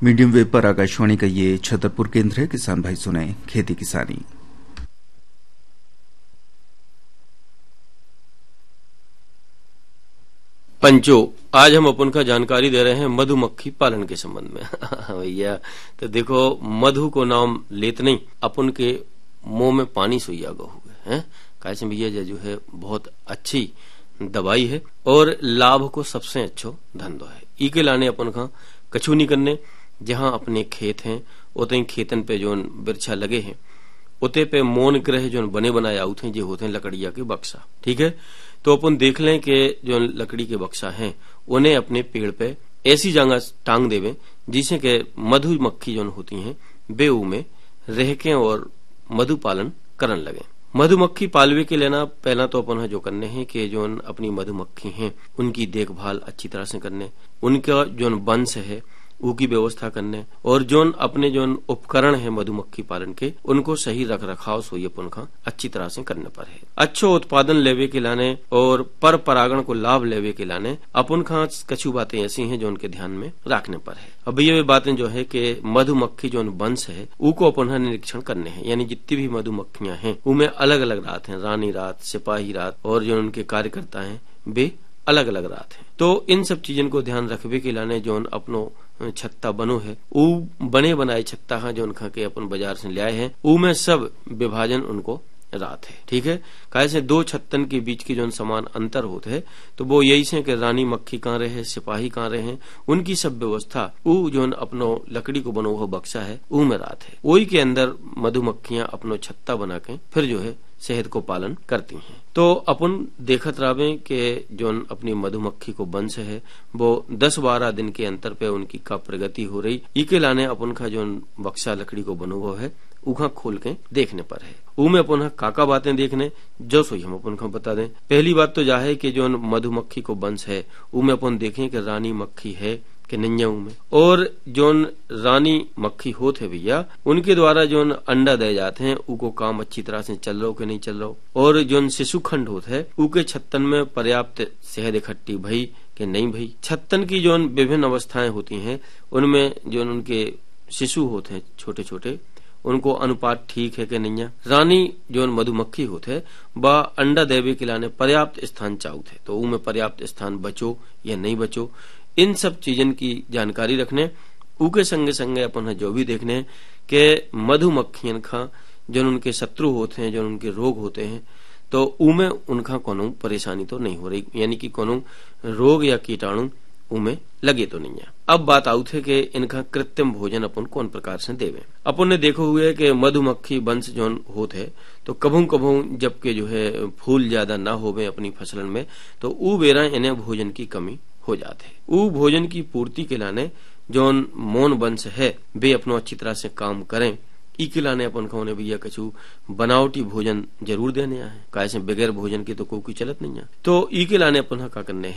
Medium wave पर आकाशवाणी का ये छतरपुर केंद्र है। किसान भाई सुने खेती किसानी। पंचो, आज हम अपन का जानकारी दे रहे हैं मधुमक्खी पालन के संबंध में। भैया तो देखो, मधु को नाम लेत नहीं, अपन के मुंह में पानी सुइया गो हुए हैं। कैसे भैया जो है बहुत अच्छी दवाई है और लाभ को सबसे अच्छो धंधो है। ई के लाने अपन का कछु नहीं करने। जहां अपने खेत हैं उते खेतन पे जो बिरछा लगे हैं उते पे मौन ग्रह जो बने बनाए आउत हैं जो होते हैं लकड़िया के बक्सा। ठीक है, तो अपन देख लें कि जो लकड़ी के बक्सा हैं उन्हें अपने पेड़ पे ऐसी जगह टांग देवे जिससे कि मधुमक्खी जो होती हैं वे में रह के और मधु पालन करन लगे। मधुमक्खी पालवे के लेना पहला तो अपन जो करने हैं कि जो अपनी मधुमक्खी हैं उनकी देखभाल अच्छी तरह से करने, उनका जो वंश है उसकी व्यवस्था करने और जो अपने जो उपकरण है मधुमक्खी पालन के उनको सही रख रखाव सोई अपन का अच्छी तरह से करने पर है। अच्छो उत्पादन लेवे के लाने और पर परागण को लाभ लेवे के लाने अपन का कछु बातें ऐसी हैं जो उनके ध्यान में रखने पर है। अब ये बातें जो है कि मधुमक्खी जो वंश है उको अपन निरीक्षण करने हैं, यानी जितनी भी मधुमक्खियां हैं उनमें अलग अलग रात है, रानी रात, सिपाही रात और जो उनके कार्यकर्ता हैं वे अलग अलग रात है। तो इन सब चीजों को ध्यान रखवे के लाने जो अपनो छत्ता बनो है ऊ बने बनाए छत्ता है जो उनका के अपन बाजार से ले आए हैं ऊ में सब विभाजन उनको रात है। ठीक है, कैसे दो छत्तन के बीच की जो समान अंतर होते है तो वो यही से कि रानी मक्खी कहाँ रहे, सिपाही कहाँ रहे हैं, उनकी सब व्यवस्था ऊ जो अपनो लकड़ी को बनो हुआ बक्सा है ऊ में रात है। वही के अंदर मधुमक्खियां अपनो छत्ता बना के फिर जो है शहद को पालन करती हैं। तो अपन देखत रहे कि जो अपनी मधुमक्खी को वंश है वो 10-12 दिन के अंतर पे उनकी का प्रगति हो रही। इके लाने अपन का जो बक्सा लकड़ी को बनो हुआ है उखा खोल के देखने पर है। उमें अपन काका बातें देखने जो सोई हम अपन को बता दें। पहली बात तो जा है कि जो मधुमक्खी को वंश है उमें अपन देखें कि रानी मक्खी है कि नहीं में, और जो रानी मक्खी होते भैया उनके द्वारा जो अंडा दे जाते हैं उको काम अच्छी तरह से चल रहा हो कि नहीं चल रहा हो, और जो शिशु खंड होते है उके छत्तन में पर्याप्त शहद इकट्ठी भई कि नहीं भई। छत्तन की जो विभिन्न अवस्थाएं होती हैं उनमें जो उनके शिशु होते हैं छोटे छोटे उनको अनुपात ठीक है कि नहीं है। रानी जो मधुमक्खी होते है वह अंडा देवे के लाने पर्याप्त स्थान चाहते है तो उनमें पर्याप्त स्थान बचो या नहीं बचो, इन सब चीजन की जानकारी रखने। उके संगे संगे अपन जो भी देखने कि मधुमक्खियन का जो उनके शत्रु होते हैं, जो उनके रोग होते हैं तो उनमें उनका कोनो परेशानी तो नहीं हो रही, यानी कि कोनो रोग या कीटाणु उनमें लगे तो नहीं है। अब बात आउत है कि इनका कृत्रिम भोजन अपन कौन प्रकार से देवे। अपन ने देखो हुए कि मधुमक्खी वंश जो होते है तो कभू कभू जबकि जो है फूल ज्यादा ना होवे अपनी फसलन में तो ऊ बेरा इन्हें भोजन की कमी हो जाते है। ऊ भोजन की पूर्ति के लाने जो मौन वंश है वे अपनो अच्छी तरह से काम करें। ई के लाने अपन को भैया कछु बनावटी भोजन जरूर देने है, कैसे बगैर भोजन के तो कोई चलत नहीं है। तो ई के लाने अपन का करने